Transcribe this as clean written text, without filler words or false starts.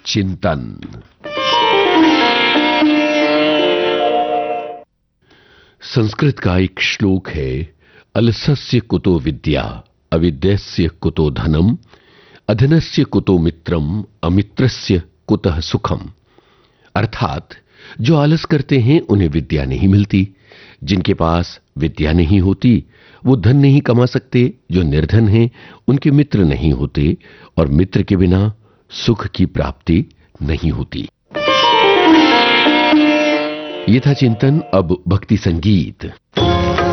चिंतन। संस्कृत का एक श्लोक है, अलसस्य कुतो विद्या, अविद्यस्य कुतो धनम, अधनस्य कुतो मित्रम, अमित्रस्य कुतः सुखम। अर्थात जो आलस करते हैं उन्हें विद्या नहीं मिलती, जिनके पास विद्या नहीं होती वो धन नहीं कमा सकते, जो निर्धन हैं उनके मित्र नहीं होते, और मित्र के बिना सुख की प्राप्ति नहीं होती। ये था चिंतन। अब भक्ति संगीत।